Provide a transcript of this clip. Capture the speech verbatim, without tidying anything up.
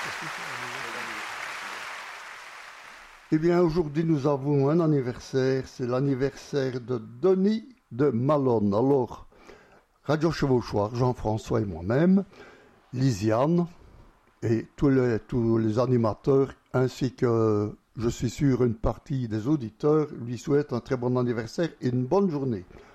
Eh bien, aujourd'hui, nous avons un anniversaire. C'est l'anniversaire de Denis de Malone. Alors, Radio Chevauchoir, Jean-François et moi-même, Lisiane et tous les, tous les animateurs, ainsi que, je suis sûr, une partie des auditeurs, lui souhaitent un très bon anniversaire et une bonne journée.